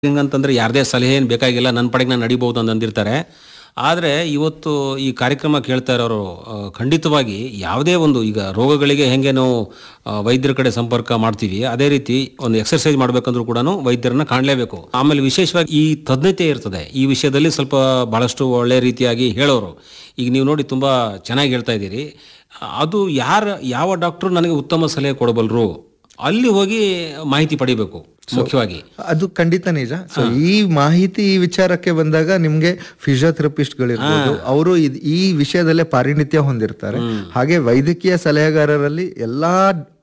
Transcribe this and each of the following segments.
ಹಿಂಗಂತಂದ್ರೆ ಯಾರದೇ ಸಲಹೆ ಏನು ಬೇಕಾಗಿಲ್ಲ, ನನ್ನ ಪಾಡಿಗೆ ನಾನು ನಡಿಬಹುದು ಅಂತ ಅಂದಿರ್ತಾರೆ. ಆದರೆ ಇವತ್ತು ಈ ಕಾರ್ಯಕ್ರಮ ಕೇಳ್ತಾ ಇರೋರು ಖಂಡಿತವಾಗಿ ಯಾವುದೇ ಒಂದು ಈಗ ರೋಗಗಳಿಗೆ ಹೆಂಗೆ ನಾವು ವೈದ್ಯರ ಕಡೆ ಸಂಪರ್ಕ ಮಾಡ್ತೀವಿ, ಅದೇ ರೀತಿ ಒಂದು ಎಕ್ಸರ್ಸೈಸ್ ಮಾಡಬೇಕಂದ್ರೂ ಕೂಡ ವೈದ್ಯರನ್ನ ಕಾಣಲೇಬೇಕು. ಆಮೇಲೆ ವಿಶೇಷವಾಗಿ ಈ ತಜ್ಞತೆ ಇರ್ತದೆ ಈ ವಿಷಯದಲ್ಲಿ, ಸ್ವಲ್ಪ ಬಹಳಷ್ಟು ಒಳ್ಳೆ ರೀತಿಯಾಗಿ ಹೇಳೋರು. ಈಗ ನೀವು ನೋಡಿ ತುಂಬ ಚೆನ್ನಾಗಿ ಹೇಳ್ತಾ ಇದ್ದೀರಿ. ಅದು ಯಾವ ಡಾಕ್ಟ್ರು ನನಗೆ ಉತ್ತಮ ಸಲಹೆ ಕೊಡಬಲ್ಲರು ಅಲ್ಲಿ ಹೋಗಿ ಮಾಹಿತಿ ಪಡಿಬೇಕು ಮುಖ್ಯವಾಗಿ. ಅದು ಖಂಡಿತ ನಿಜ. ಸೊ ಈ ಮಾಹಿತಿ ಈ ವಿಚಾರಕ್ಕೆ ಬಂದಾಗ ನಿಮ್ಗೆ ಫಿಸಿಯೋಥೆರಪಿಸ್ಟ್ ಗಳಿರ್ಬೋದು, ಅವರು ಈ ವಿಷಯದಲ್ಲೇ ಪಾರಿಣಿತ್ಯ ಹೊಂದಿರ್ತಾರೆ. ಹಾಗೆ ವೈದ್ಯಕೀಯ ಸಲಹೆಗಾರರಲ್ಲಿ ಎಲ್ಲಾ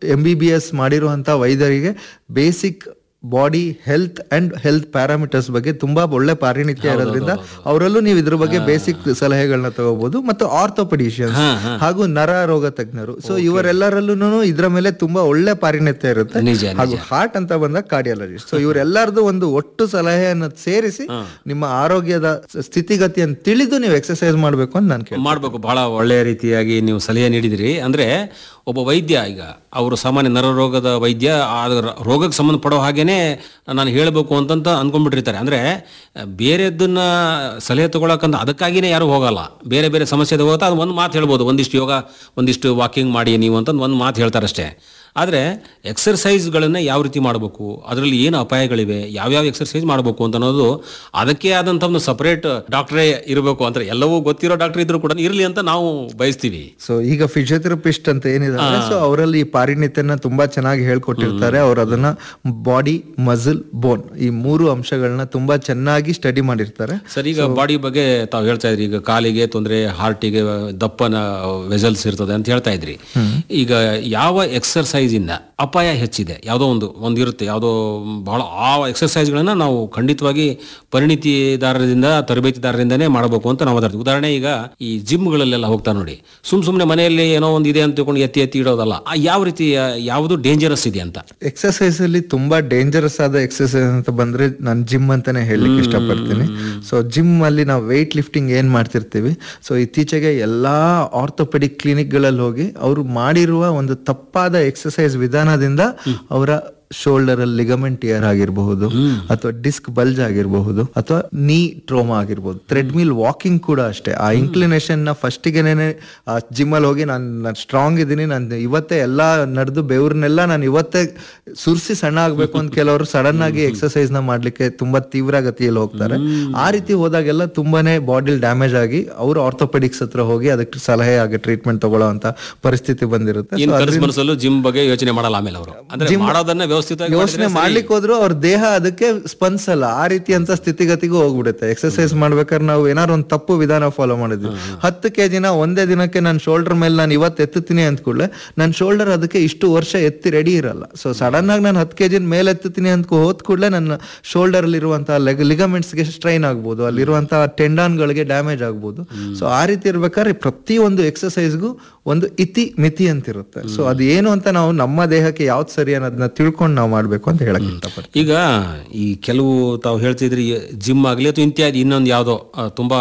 MBBS ಮಾಡಿರುವಂತಹ ವೈದ್ಯರಿಗೆ basic body health and health parameters ಬಗ್ಗೆ ತುಂಬಾ ಒಳ್ಳೆ ಪಾರಿಣಿತ್ಯ ಇರೋದ್ರಿಂದ ಅವರಲ್ಲೂ ನೀವು ಇದ್ರ ಬಗ್ಗೆ ಬೇಸಿಕ್ ಸಲಹೆಗಳನ್ನ ತಗೋಬಹುದು. ಮತ್ತು ಆರ್ಥೋಪೆಡಿಷಿಯನ್ಸ್ ಹಾಗೂ ನರ ರೋಗ ತಜ್ಞರು, ಸೊ ಇವರೆಲ್ಲರಲ್ಲೂ ಇದ್ರ ಮೇಲೆ ತುಂಬಾ ಒಳ್ಳೆ ಪಾರಿಣಿತ್ಯ ಇರುತ್ತೆ. ಹಾಗೂ ಹಾರ್ಟ್ ಅಂತ ಬಂದಾಗ ಕಾರ್ಡಿಯಾಲಜಿಸ್ಟ್. ಸೊ ಇವರೆಲ್ಲರದು ಒಂದು ಒಟ್ಟು ಸಲಹೆಯನ್ನು ಸೇರಿಸಿ ನಿಮ್ಮ ಆರೋಗ್ಯದ ಸ್ಥಿತಿಗತಿಯನ್ನು ತಿಳಿದು ನೀವು ಎಕ್ಸರ್ಸೈಸ್ ಮಾಡಬೇಕು ಅಂತ ನಾನು ಮಾಡಬೇಕು. ಬಹಳ ಒಳ್ಳೆಯ ರೀತಿಯಾಗಿ ನೀವು ಸಲಹೆ ನೀಡಿದಿರಿ. ಅಂದ್ರೆ ಒಬ್ಬ ವೈದ್ಯ, ಈಗ ಅವರು ಸಾಮಾನ್ಯ ನರರೋಗದ ವೈದ್ಯ, ರೋಗಕ್ಕೆ ಸಂಬಂಧಪಡೋ ಹಾಗೇನೆ ನಾನು ಹೇಳಬೇಕು ಅಂತ ಅಂದ್ಕೊಂಡ್ಬಿಟ್ಟಿರ್ತಾರೆ. ಅಂದ್ರೆ ಬೇರೆದನ್ನ ಸಲಹೆ ತಗೊಳಕಂತ ಅದಕ್ಕಾಗಿನೇ ಯಾರು ಹೋಗಲ್ಲ. ಬೇರೆ ಬೇರೆ ಸಮಸ್ಯೆ ಹೋಗ್ತಾ ಅದು ಒಂದು ಮಾತು ಹೇಳ್ಬೋದು, ಒಂದಿಷ್ಟು ಯೋಗ ಒಂದಿಷ್ಟು ವಾಕಿಂಗ್ ಮಾಡಿ ನೀವು ಅಂತ ಒಂದು ಮಾತು ಹೇಳ್ತಾರಷ್ಟೇ. ಆದರೆ ಎಕ್ಸರ್ಸೈಸ್ಗಳನ್ನು ಯಾವ ರೀತಿ ಮಾಡಬೇಕು, ಅದರಲ್ಲಿ ಏನು ಅಪಾಯಗಳಿವೆ, ಯಾವ್ಯಾವ ಎಕ್ಸರ್ಸೈಸ್ ಮಾಡಬೇಕು ಅಂತ ಅನ್ನೋದು ಅದಕ್ಕೆ ಆದಂಥ ಒಂದು ಸಪರೇಟ್ ಡಾಕ್ಟ್ರೇ ಇರಬೇಕು. ಅಂದ್ರೆ ಎಲ್ಲವೂ ಗೊತ್ತಿರೋ ಡಾಕ್ಟರ್ ಇದ್ರು ಕೂಡ ಇರಲಿ ಅಂತ ನಾವು ಬಯಸ್ತೀವಿ. ಸೊ ಈಗ ಫಿಸಿಯೋಥೆರಪಿಸ್ಟ್ ಅಂತ ಏನಿದೆ, ಸೊ ಅವರಲ್ಲಿ ಈ ಪಾರಿಣಿತ್ಯನ ತುಂಬಾ ಚೆನ್ನಾಗಿ ಹೇಳ್ಕೊಟ್ಟಿರ್ತಾರೆ. ಅವ್ರು ಅದನ್ನ ಬಾಡಿ, ಮಸಲ್, ಬೋನ್ ಈ ಮೂರು ಅಂಶಗಳನ್ನ ತುಂಬಾ ಚೆನ್ನಾಗಿ ಸ್ಟಡಿ ಮಾಡಿರ್ತಾರೆ. ಸರ್, ಈಗ ಬಾಡಿ ಬಗ್ಗೆ ತಾವು ಹೇಳ್ತಾ ಇದ್ರಿ, ಈಗ ಕಾಲಿಗೆ ತೊಂದರೆ, ಹಾರ್ಟಿಗೆ ದಪ್ಪನ ವೆಸಲ್ಸ್ ಇರ್ತದೆ ಅಂತ ಹೇಳ್ತಾ ಇದ್ರಿ. ಈಗ ಯಾವ ಎಕ್ಸರ್ಸೈಸ್ ಇಂದ ಅಪಾಯ ಹೆಚ್ಚಿದೆ, ಯಾವುದೋ ಒಂದು ಇರುತ್ತೆ, ಯಾವುದೋ ಬಹಳ ಆ ಎಕ್ಸರ್ಸೈಸ್ಗಳನ್ನ ನಾವು ಖಂಡಿತವಾಗಿ ಪರಿಣಿತಿದಾರರಿಂದ ತರಬೇತಿದಾರರಿಂದನೇ ಮಾಡಬೇಕು ಅಂತ ನಾವು ಮಾತಾಡ್ತೀವಿ. ಉದಾಹರಣೆ, ಈಗ ಈ ಜಿಮ್ಗಳಲ್ಲೆಲ್ಲ ಹೋಗ್ತಾ ನೋಡಿ, ಸುಮ್ಮನೆ ಮನೆಯಲ್ಲಿ ಏನೋ ಒಂದು ಇದೆ ಅಂತ ತಿಳ್ಕೊಂಡು ಎತ್ತಿ ಇಡೋದಲ್ಲ. ಯಾವ ರೀತಿ ಯಾವುದು ಡೇಂಜರಸ್ ಇದೆ ಅಂತ. ಎಕ್ಸರ್ಸೈಸ್ ಅಲ್ಲಿ ತುಂಬಾ ಡೇಂಜರಸ್ ಆದ ಎಕ್ಸರ್ಸೈಸ್ ಅಂತ ಬಂದ್ರೆ ನಾನು ಜಿಮ್ ಅಂತಾನೆ ಹೇಳಲಿಕ್ಕೆ ಇಷ್ಟಪಡ್ತೀನಿ. ಸೊ ಜಿಮ್ ಅಲ್ಲಿ ನಾವು ವೇಟ್ ಲಿಫ್ಟಿಂಗ್ ಏನ್ ಮಾಡ್ತಿರ್ತೀವಿ, ಸೊ ಇತ್ತೀಚೆಗೆ ಎಲ್ಲಾ ಆರ್ಥೋಪೆಡಿಕ್ ಕ್ಲಿನಿಕ್ ಗಳಲ್ಲಿ ಹೋಗಿ ಅವರು ಮಾಡಿರುವ ಒಂದು ತಪ್ಪಾದ ಎಕ್ಸರ್ಸೈಸ್ ವಿಧಾನದಿಂದ ಅವರ ಶೋಲ್ಡರ್ ಅಲ್ಲಿ ಲಿಗಮೆಂಟ್ ಟಿಯರ್ ಆಗಿರಬಹುದು, ಅಥವಾ ಡಿಸ್ಕ್ ಬಲ್ಜ್ ಆಗಿರಬಹುದು, ಅಥವಾ ನೀ ಟ್ರೋಮಾ ಆಗಿರ್ಬೋದು. ಥ್ರೆಡ್ಮಿಲ್ ವಾಕಿಂಗ್ ಕೂಡ ಅಷ್ಟೇ. ಆ ಇನ್ಕ್ಲಿನೇಷನ್ ನ ಫಸ್ಟಿಗೆನೆ ಜಿಮ್ ಅಲ್ಲಿ ಹೋಗಿ ನಾನು ಸ್ಟ್ರಾಂಗ್ ಇದ್ದೀನಿ, ನಾನು ಇವತ್ತೇ ಎಲ್ಲಾ ನಡೆದು ಬೆವ್ರನ್ನೆಲ್ಲ ನಾನು ಇವತ್ತೇ ಸುರ್ಸಿ ಸಣ್ಣ ಆಗ್ಬೇಕು ಅಂತ ಕೆಲವರು ಸಡನ್ ಆಗಿ ಎಕ್ಸರ್ಸೈಸ್ ನ ಮಾಡ್ಲಿಕ್ಕೆ ತುಂಬಾ ತೀವ್ರ ಗತಿಯಲ್ಲಿ ಹೋಗ್ತಾರೆ. ಆ ರೀತಿ ಹೋದಾಗೆಲ್ಲ ತುಂಬಾನೇ ಬಾಡಿಲ್ ಡ್ಯಾಮೇಜ್ ಆಗಿ ಅವರು ಆರ್ಥೋಪೆಡಿಕ್ಸ್ ಹತ್ರ ಹೋಗಿ ಅದಕ್ಕೆ ಸಲಹೆ ಆಗಿ ಟ್ರೀಟ್ಮೆಂಟ್ ತಗೊಳ್ಳೋ ಅಂತ ಪರಿಸ್ಥಿತಿ ಬಂದಿರುತ್ತೆ. ಜಿಮ್ ಬಗ್ಗೆ ಯೋಚನೆ ಮಾಡಲ್ಲ, ಆಮೇಲೆ ಅವರು ಯೋಚನೆ ಮಾಡ್ಲಿಕ್ಕೆ ಹೋದ್ರು ಅವ್ರ ದೇಹ ಅದಕ್ಕೆ ಸ್ಪಂದಿಸಲ್ಲ. ಆ ರೀತಿ ಅಂತ ಸ್ಥಿತಿಗತಿಗೂ ಹೋಗ್ಬಿಡುತ್ತೆ. ಎಕ್ಸರ್ಸೈಸ್ ಮಾಡ್ಬೇಕಾದ್ರೆ ನಾವು ಏನಾದ್ರು ಒಂದು ತಪ್ಪು ವಿಧಾನ ಫಾಲೋ ಮಾಡಿದ್ವಿ, 10 kg ಒಂದೇ ದಿನಕ್ಕೆ ನನ್ನ ಶೋಲ್ಡರ್ ಮೇಲೆ ನಾನು ಇವತ್ತು ಎತ್ತುತ್ತೀನಿ ಅಂದ ಕೂಡಲೇ ನನ್ನ ಶೋಲ್ಡರ್ ಅದಕ್ಕೆ ಇಷ್ಟು ವರ್ಷ ಎತ್ತಿ ರೆಡಿ ಇರಲ್ಲ. ಸೊ ಸಡನ್ ಆಗಿ ನಾನು 10 kg ಮೇಲೆ ಎತ್ತುತ್ತೀನಿ ಅಂತ ಹೋದ್ ಕೂಡಲೇ ನನ್ನ ಶೋಲ್ಡರ್ ಅಲ್ಲಿ ಇರುವಂತಹ ಲಿಗಮೆಂಟ್ಸ್ ಗೆ ಸ್ಟ್ರೈನ್ ಆಗ್ಬೋದು, ಅಲ್ಲಿರುವಂತಹ ಟೆಂಡಾನ್ ಗಳಿಗೆ ಡ್ಯಾಮೇಜ್ ಆಗ್ಬೋದು. ಸೊ ಆ ರೀತಿ ಇರ್ಬೇಕಾದ್ರೆ ಪ್ರತಿಯೊಂದು ಎಕ್ಸರ್ಸೈಸ್ಗೂ ಒಂದು ಇತಿ ಮಿತಿ ಅಂತಿರುತ್ತೆ. ಸೊ ಅದು ಏನು ಅಂತ ನಾವು ನಮ್ಮ ದೇಹಕ್ಕೆ ಯಾವ್ದು ಸರಿ ಅನ್ನೋದನ್ನ ತಿಳ್ಕೊಂಡು ನಾವು ಮಾಡ್ಬೇಕು ಅಂತ ಹೇಳಕ್ ಇಷ್ಟಪಡ್ತೀನಿ. ಈಗ ಈ ಕೆಲವು ತಾವು ಹೇಳ್ತಿದ್ರಿ ಜಿಮ್ ಆಗಲಿ ಅಥವಾ ಇತ್ಯಾದಿ ಇನ್ನೊಂದು ಯಾವುದೋ ತುಂಬಾ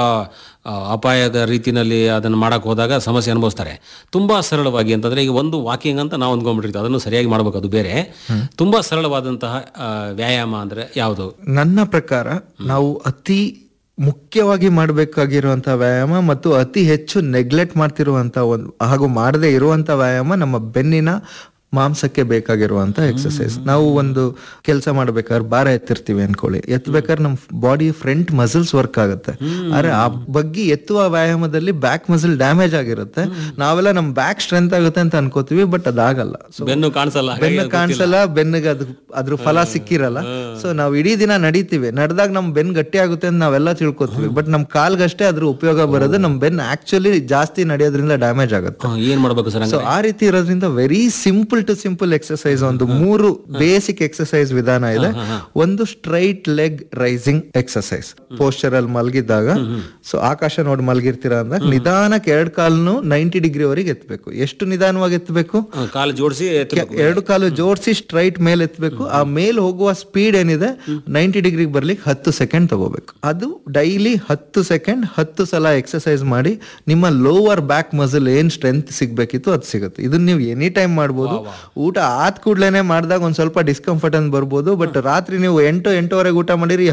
ಅಪಾಯದ ರೀತಿಯಲ್ಲಿ ಅದನ್ನು ಮಾಡಕ್ ಹೋದಾಗ ಸಮಸ್ಯೆ ಅನುಭವಿಸ್ತಾರೆ. ತುಂಬಾ ಸರಳವಾಗಿ ಅಂತಂದ್ರೆ, ಈಗ ಒಂದು ವಾಕಿಂಗ್ ಅಂತ ನಾವು ಅಂದ್ಕೊಂಡ್ಬಿಟ್ಟಿರ್ತೀವಿ, ಅದನ್ನು ಸರಿಯಾಗಿ ಮಾಡ್ಬೇಕು, ಅದು ಬೇರೆ. ತುಂಬಾ ಸರಳವಾದಂತಹ ವ್ಯಾಯಾಮ ಅಂದ್ರೆ ಯಾವುದು? ನನ್ನ ಪ್ರಕಾರ ನಾವು ಅತಿ ಮುಖ್ಯವಾಗಿ ಮಾಡಬೇಕಾಗಿರುವಂತಹ ವ್ಯಾಯಾಮ ಮತ್ತು ಅತಿ ಹೆಚ್ಚು ನೆಗ್ಲೆಕ್ಟ್ ಮಾಡ್ತಿರುವಂತಹ ಹಾಗೂ ಮಾಡದೇ ಇರುವಂತಹ ವ್ಯಾಯಾಮ ನಮ್ಮ ಬೆನ್ನಿನ ಮಾಂಸಕ್ಕೆ ಬೇಕಾಗಿರುವಂತ ಎಕ್ಸರ್ಸೈಸ್. ನಾವು ಒಂದು ಕೆಲಸ ಮಾಡ್ಬೇಕಾದ್ರೆ ಭಾರ ಎತ್ತಿರ್ತೀವಿ ಅನ್ಕೊಳ್ಳಿ, ಎತ್ತಬೇಕಾದ್ರೆ ನಮ್ ಬಾಡಿ ಫ್ರಂಟ್ ಮಸಲ್ಸ್ ವರ್ಕ್ ಆಗುತ್ತೆ. ಆದ್ರೆ ಆ ಬಗ್ಗೆ ಎತ್ತುವ ವ್ಯಾಯಾಮದಲ್ಲಿ ಬ್ಯಾಕ್ ಮಸಲ್ ಡ್ಯಾಮೇಜ್ ಆಗಿರುತ್ತೆ. ನಾವೆಲ್ಲ ನಮ್ ಬ್ಯಾಕ್ ಸ್ಟ್ರೆಂತ್ ಆಗುತ್ತೆ ಅಂತ ಅನ್ಕೋತೀವಿ, ಬಟ್ ಅದಾಗಲ್ಲ. ಬೆನ್ನು ಕಾಣಿಸಲ್ಲ, ಬೆನ್ನಿಗೆ ಅದ್ರ ಫಲ ಸಿಕ್ಕಿರಲ್ಲ. ಸೊ ನಾವ್ ಇಡೀ ದಿನ ನಡೀತೀವಿ, ನಡೆದಾಗ ನಮ್ ಬೆನ್ ಗಟ್ಟಿ ಆಗುತ್ತೆ ಅಂತ ನಾವೆಲ್ಲ ತಿಳ್ಕೊತೀವಿ, ಬಟ್ ನಮ್ ಕಾಲ್ಗಷ್ಟೇ ಅದ್ರ ಉಪಯೋಗ ಬರೋದು, ನಮ್ ಬೆನ್ ಆಕ್ಚುಲಿ ಜಾಸ್ತಿ ನಡೆಯೋದ್ರಿಂದ ಡ್ಯಾಮೇಜ್ ಆಗುತ್ತೆ. ಏನ್ ಮಾಡ್ಬೇಕು ಸರ್? ಸೊ ಆ ರೀತಿ ಇರೋದ್ರಿಂದ very simple to simple exercise ಒಂದು 3 ಬೇಸಿಕ್ ಎಕ್ಸರ್ಸೈಸ್ ವಿಧಾನ ಇದೆ. ಒಂದು straight leg rising exercise. Posture ಅಲ್ಲಿ ಮಲಗಿದ್ದಾಗ, ಸೊ ಆಕಾಶ ನೋಡಿ ಮಲಗಿರ್ತೀರಾ ಅಂದಾಗ ನಿಧಾನಕ್ಕೆ 2 ಕಾಲನ್ನು 90 ಡಿಗ್ರಿ ವರೆಗೆ ಎತ್ತಬೇಕು. ಎಷ್ಟು ನಿಧಾನವಾಗಿ ಎತ್ತಬೇಕು? ಕಾಲು ಜೋಡಿಸಿ 2 ಕಾಲು ಜೋಡಿಸಿ ಸ್ಟ್ರೈಟ್ ಮೇಲೆ ಎತ್ತಬೇಕು. ಆ ಮೇಲೆ ಹೋಗುವ ಸ್ಪೀಡ್ ಏನಿದೆ 90 ಡಿಗ್ರಿಗೆ ಬರ್ಲಿಕ್ಕೆ 10 ಸೆಕೆಂಡ್ ತಗೋಬೇಕು. ಅದು ಡೈಲಿ 10 ಸೆಕೆಂಡ್ 10 ಸಲ ಎಕ್ಸರ್ಸೈಸ್ ಮಾಡಿ ನಿಮ್ಮ ಲೋವರ್ ಬ್ಯಾಕ್ ಮಸಲ್ ಏನ್ ಸ್ಟ್ರೆಂತ್ ಸಿಗ್ಬೇಕಿತ್ತು ಅದು ಸಿಗುತ್ತೆ. ಇದನ್ನ ನೀವು ಎನಿ ಟೈಮ್ ಮಾಡ್ಬೋದು. ಊಟ ಆದ್ ಕೂಡ್ಲೇನೆ ಮಾಡಿದಾಗ ಒಂದ್ ಸ್ವಲ್ಪ ಡಿಸ್ಕಂಫರ್ಟ್ ಅಂತ ಬರ್ಬೋದು, ಬಟ್ ರಾತ್ರಿ ನೀವು 8-8:30 ಊಟ ಮಾಡಿರಿ